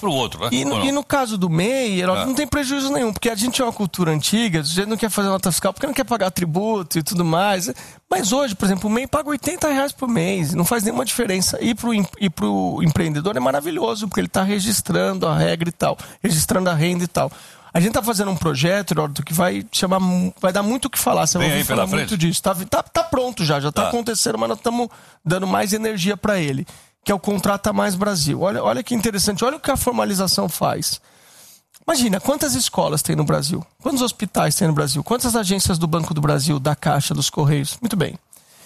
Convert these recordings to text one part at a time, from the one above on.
para o outro, né? E no caso do MEI, não tem prejuízo nenhum, porque a gente é uma cultura antiga, a gente não quer fazer nota fiscal porque não quer pagar tributo e tudo mais. Mas hoje, por exemplo, o MEI paga R$80 por mês, não faz nenhuma diferença. E pro empreendedor é maravilhoso, porque ele está registrando a regra e tal, registrando a renda e tal. A gente está fazendo um projeto, Heródoto, que vai dar muito o que falar. Você vai ouvir falar muito disso. Tá pronto já está acontecendo, mas nós estamos dando mais energia para ele, que é o Contrata Mais Brasil. Olha que interessante, olha o que a formalização faz. Imagina, quantas escolas tem no Brasil? Quantos hospitais tem no Brasil? Quantas agências do Banco do Brasil, da Caixa, dos Correios? Muito bem.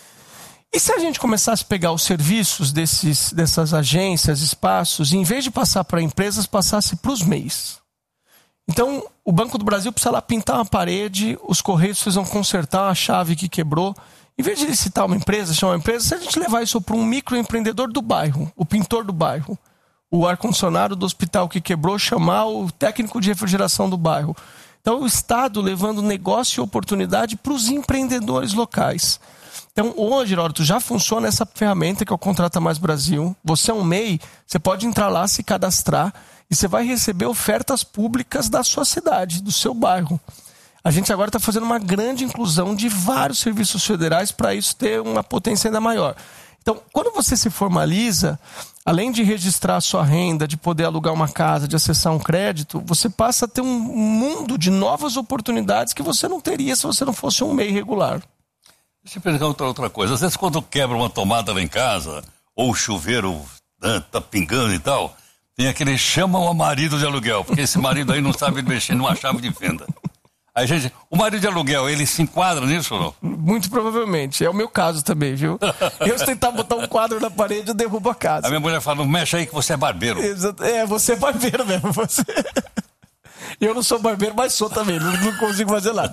E se a gente começasse a pegar os serviços dessas agências, espaços, e em vez de passar para empresas, passasse para os MEIs? Então, o Banco do Brasil precisa lá pintar uma parede, os Correios precisam consertar uma chave que quebrou. Em vez de licitar uma empresa, chamar uma empresa, se a gente levar isso para um microempreendedor do bairro, o pintor do bairro, o ar-condicionado do hospital que quebrou, chamar o técnico de refrigeração do bairro. Então, o Estado levando negócio e oportunidade para os empreendedores locais. Então, hoje, Heródoto, já funciona essa ferramenta que é o Contrata Mais Brasil. Você é um MEI, você pode entrar lá, se cadastrar, e você vai receber ofertas públicas da sua cidade, do seu bairro. A gente agora está fazendo uma grande inclusão de vários serviços federais para isso ter uma potência ainda maior. Então, quando você se formaliza, além de registrar a sua renda, de poder alugar uma casa, de acessar um crédito, você passa a ter um mundo de novas oportunidades que você não teria se você não fosse um MEI regular. Deixa eu perguntar outra coisa. Às vezes quando quebra uma tomada lá em casa, ou o chuveiro tá pingando e tal, tem aquele chama o marido de aluguel, porque esse marido aí não sabe mexer numa chave de fenda. Aí, gente, o marido de aluguel, ele se enquadra nisso ou não? Muito provavelmente. É o meu caso também, viu? Eu se tentar botar um quadro na parede, eu derrubo a casa. A minha mulher fala, não mexe aí que você é barbeiro. Exato. Você é barbeiro mesmo. Eu não sou barbeiro, mas sou também. Não consigo fazer nada.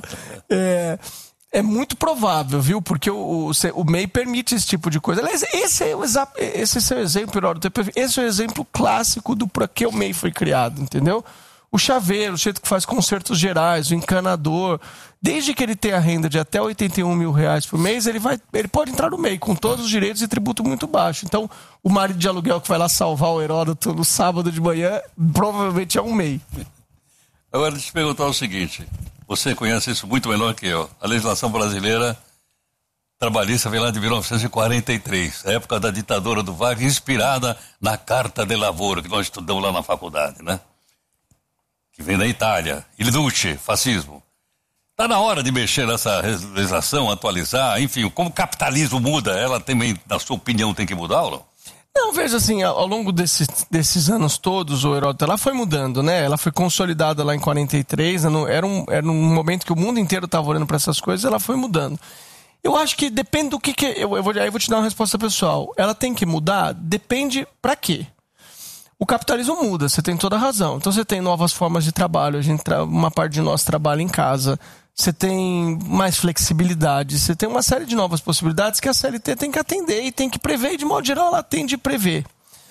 É muito provável, viu? Porque o MEI permite esse tipo de coisa. Aliás, esse é o exemplo, Heródoto. Esse é o exemplo clássico do para que o MEI foi criado, entendeu? O chaveiro, o jeito que faz consertos gerais, o encanador, desde que ele tenha renda de até R$81 mil por mês, ele pode entrar no MEI com todos os direitos e tributo muito baixo. Então, o marido de aluguel que vai lá salvar o Heródoto no sábado de manhã, provavelmente é um MEI. Agora, deixa eu te perguntar o seguinte, você conhece isso muito melhor que eu. A legislação brasileira trabalhista vem lá de 1943, a época da ditadura do Vargas, inspirada na Carta de Lavoro, que nós estudamos lá na faculdade, né? Que vem da Itália, Il Duce, fascismo. Está na hora de mexer nessa legislação, atualizar, enfim, como o capitalismo muda, ela também, na sua opinião, tem que mudar ou não? Não, veja assim, ao longo desses anos todos, o Heródoto, ela foi mudando, né? Ela foi consolidada lá em 43, era um momento que o mundo inteiro estava olhando para essas coisas, ela foi mudando. Eu acho que depende do que eu vou te dar uma resposta pessoal. Ela tem que mudar? Depende para quê? O capitalismo muda, você tem toda a razão. Então você tem novas formas de trabalho, uma parte de nós trabalha em casa, você tem mais flexibilidade, você tem uma série de novas possibilidades que a CLT tem que atender e tem que prever, e de modo geral ela tende a prever.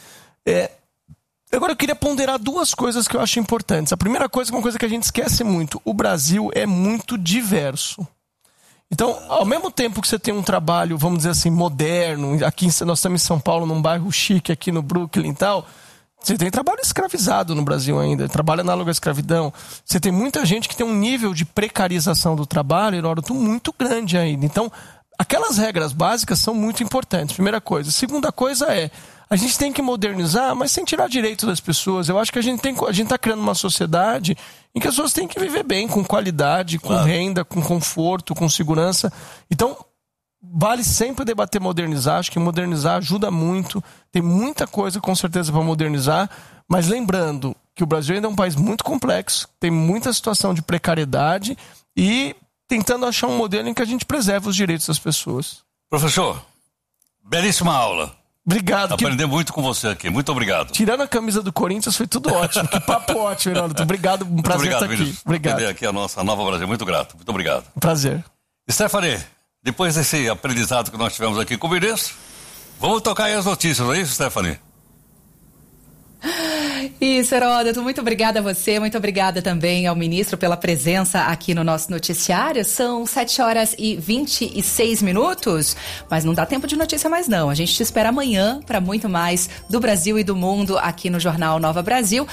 Agora eu queria ponderar duas coisas que eu acho importantes. A primeira coisa é uma coisa que a gente esquece muito: o Brasil é muito diverso. Então, ao mesmo tempo que você tem um trabalho, vamos dizer assim, moderno, aqui nós estamos em São Paulo, num bairro chique aqui no Brooklyn e tal, você tem trabalho escravizado no Brasil ainda, trabalho análogo à escravidão. Você tem muita gente que tem um nível de precarização do trabalho, Heródoto, muito grande ainda. Então, aquelas regras básicas são muito importantes, primeira coisa. Segunda coisa a gente tem que modernizar, mas sem tirar direito das pessoas. Eu acho que a gente está criando uma sociedade em que as pessoas têm que viver bem, com qualidade, com renda, com conforto, com segurança. Então, vale sempre debater modernizar. Acho que modernizar ajuda muito. Tem muita coisa, com certeza, para modernizar. Mas lembrando que o Brasil ainda é um país muito complexo, tem muita situação de precariedade e tentando achar um modelo em que a gente preserve os direitos das pessoas. Professor, belíssima aula. Obrigado. Aprendi muito com você aqui. Muito obrigado. Tirando a camisa do Corinthians, foi tudo ótimo. Que papo ótimo, Heródoto. Obrigado. Um prazer estar aqui. Obrigado. Aprender aqui a nossa Nova Brasil. Muito grato. Muito obrigado. Prazer. Stephanie, depois desse aprendizado que nós tivemos aqui com o ministro, vamos tocar aí as notícias, não é isso, Stephanie? Isso, Heródoto, muito obrigada a você, muito obrigada também ao ministro pela presença aqui no nosso noticiário. São 7h26, mas não dá tempo de notícia mais não. A gente te espera amanhã para muito mais do Brasil e do mundo aqui no Jornal Nova Brasil.